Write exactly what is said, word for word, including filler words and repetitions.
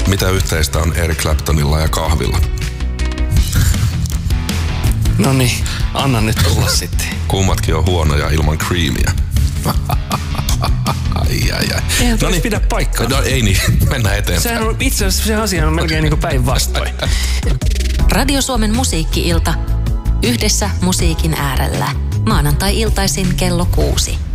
Mitä yhteistä on Eric Claptonilla ja kahvilla? No niin, anna nyt tulla sitten. Kummatkin on huonoja ilman creamia. Ai, ai, ai. Eihän no niin, pidä paikkaa. No ei niin, mennään eteenpäin. Sehän on, itse asiassa se asia on melkein niin kuin päinvastoin. Radio Suomen musiikki-ilta. Yhdessä musiikin äärellä. Maanantai-iltaisin kello kuusi.